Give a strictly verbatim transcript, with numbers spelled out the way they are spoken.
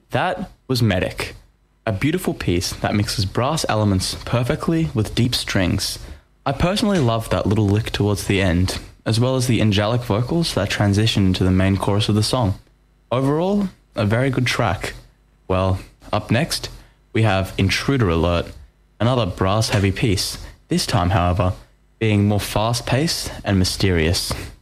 That was Medic, a beautiful piece that mixes brass elements perfectly with deep strings. I personally loved that little lick towards the end, as well as the angelic vocals that transition into the main chorus of the song. Overall, a very good track. Well, up next, we have Intruder Alert, another brass-heavy piece, this time, however, being more fast-paced and mysterious.